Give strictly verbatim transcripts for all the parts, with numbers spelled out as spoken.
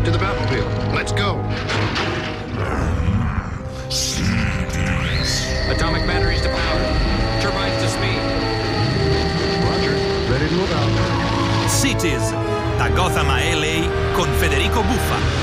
To the battlefield. Let's go. Atomic batteries to power. Turbines to speed. Roger. Ready to move out. Cities, da Gotham a L A con Federico Buffa.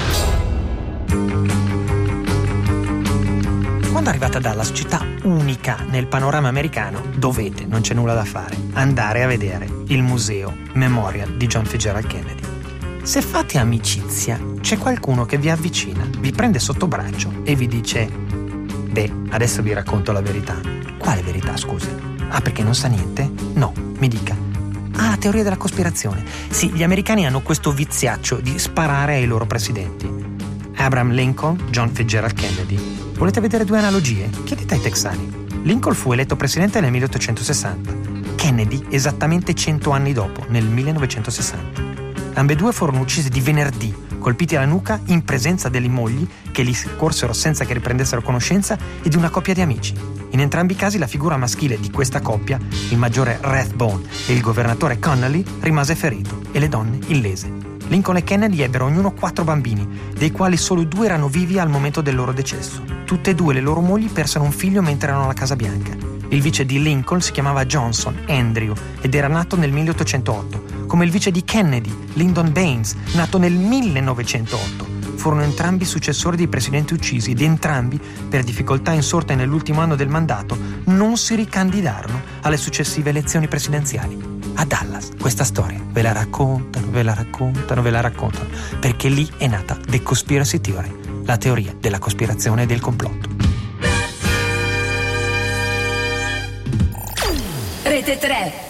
Quando arrivate a Dallas, città unica nel panorama americano, dovete, non c'è nulla da fare, andare a vedere il museo Memorial di John Fitzgerald Kennedy. Se fate amicizia, c'è qualcuno che vi avvicina, vi prende sotto braccio e vi dice: beh, adesso vi racconto la verità. Quale verità, scusi? Ah, perché non sa niente? No, mi dica. Ah, la teoria della cospirazione. Sì, gli americani hanno questo viziaccio di sparare ai loro presidenti. Abraham Lincoln, John Fitzgerald Kennedy. Volete vedere due analogie? Chiedete ai texani. Lincoln fu eletto presidente nel milleottocentosessanta. Kennedy esattamente cento anni dopo, nel millenovecentosessanta. Ambedue furono uccisi di venerdì, colpiti alla nuca in presenza delle mogli che li corsero senza che riprendessero conoscenza e di una coppia di amici. In entrambi i casi la figura maschile di questa coppia, il maggiore Rathbone e il governatore Connally, rimase ferito e le donne illese. Lincoln e Kennedy ebbero ognuno quattro bambini, dei quali solo due erano vivi al momento del loro decesso. Tutte e due le loro mogli persero un figlio mentre erano alla Casa Bianca. Il vice di Lincoln si chiamava Johnson, Andrew, ed era nato nel milleottocentootto, come il vice di Kennedy, Lyndon Baines, nato nel millenovecentootto. Furono entrambi successori dei presidenti uccisi ed entrambi, per difficoltà insorte nell'ultimo anno del mandato, non si ricandidarono alle successive elezioni presidenziali. A Dallas questa storia ve la raccontano, ve la raccontano, ve la raccontano, perché lì è nata The Conspiracy Theory, la teoria della cospirazione e del complotto. Rete tre.